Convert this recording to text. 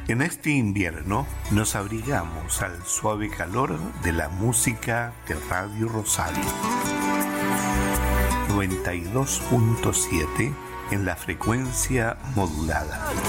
En este invierno nos abrigamos al suave calor de la música de Radio Rosario. 92.7 en la frecuencia modulada.